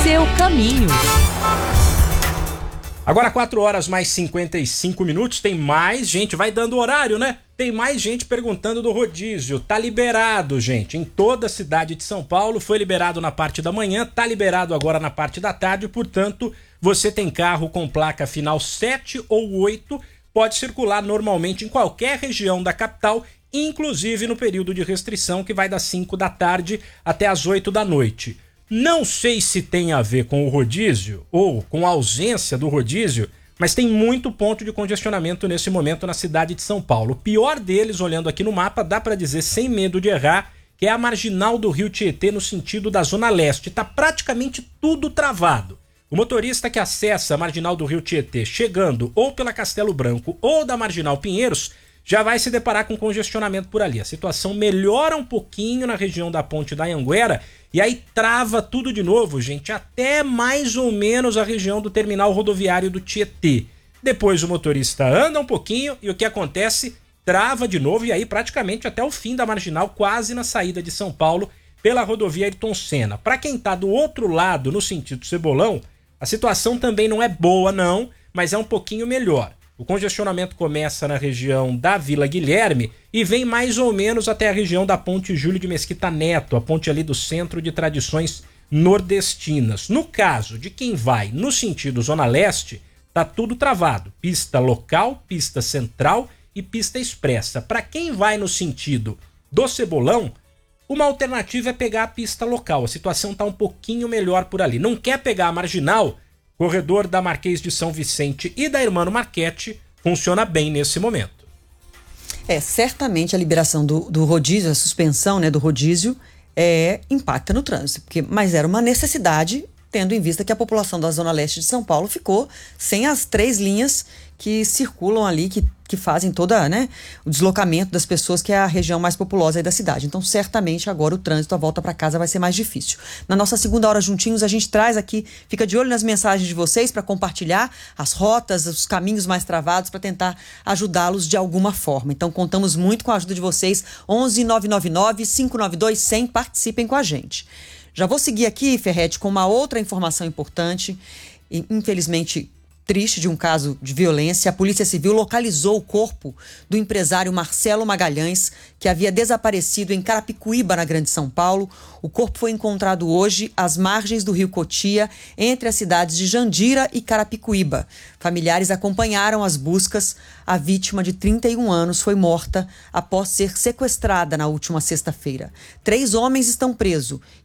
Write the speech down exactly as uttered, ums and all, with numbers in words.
seu caminho. Agora quatro horas mais cinquenta e cinco minutos, tem mais gente, vai dando horário, né? Tem mais gente perguntando do rodízio. Tá liberado, gente, em toda a cidade de São Paulo. Foi liberado na parte da manhã, tá liberado agora na parte da tarde. Portanto, você tem carro com placa final sete ou oito, pode circular normalmente em qualquer região da capital, inclusive no período de restrição que vai das cinco da tarde até as oito da noite. Não sei se tem a ver com o rodízio ou com a ausência do rodízio, mas tem muito ponto de congestionamento nesse momento na cidade de São Paulo. O pior deles, olhando aqui no mapa, dá para dizer sem medo de errar, que é a marginal do Rio Tietê no sentido da Zona Leste. Tá praticamente tudo travado. O motorista que acessa a marginal do Rio Tietê chegando ou pela Castelo Branco ou da Marginal Pinheiros já vai se deparar com congestionamento por ali. A situação melhora um pouquinho na região da Ponte da Anhanguera e aí trava tudo de novo, gente, até mais ou menos a região do terminal rodoviário do Tietê. Depois o motorista anda um pouquinho e o que acontece? Trava de novo e aí praticamente até o fim da marginal, quase na saída de São Paulo pela rodovia Ayrton Senna. Para quem tá do outro lado, no sentido Cebolão, a situação também não é boa não, mas é um pouquinho melhor. O congestionamento começa na região da Vila Guilherme e vem mais ou menos até a região da Ponte Júlio de Mesquita Neto, a ponte ali do Centro de Tradições Nordestinas. No caso de quem vai no sentido Zona Leste, tá tudo travado. Pista local, pista central e pista expressa. Para quem vai no sentido do Cebolão, uma alternativa é pegar a pista local. A situação tá um pouquinho melhor por ali. Não quer pegar a marginal? Corredor da Marquês de São Vicente e da Hermano Marchetti funciona bem nesse momento. É, certamente a liberação do, do rodízio, a suspensão, né, do rodízio, é, impacta no trânsito, porque, mas era uma necessidade, tendo em vista que a população da Zona Leste de São Paulo ficou sem as três linhas que circulam ali, que, que fazem toda, né, o deslocamento das pessoas, que é a região mais populosa aí da cidade. Então, certamente, agora o trânsito, a volta para casa vai ser mais difícil. Na nossa segunda hora juntinhos, a gente traz aqui, fica de olho nas mensagens de vocês para compartilhar as rotas, os caminhos mais travados, para tentar ajudá-los de alguma forma. Então, contamos muito com a ajuda de vocês. onze nove nove nove, cinco nove dois, cem, participem com a gente. Já vou seguir aqui, Ferretti, com uma outra informação importante, e, infelizmente triste, de um caso de violência. A Polícia Civil localizou o corpo do empresário Marcelo Magalhães, que havia desaparecido em Carapicuíba, na Grande São Paulo. O corpo foi encontrado hoje às margens do rio Cotia, entre as cidades de Jandira e Carapicuíba. Familiares acompanharam as buscas. A vítima, de trinta e um anos, foi morta após ser sequestrada na última sexta-feira. Três homens estão presos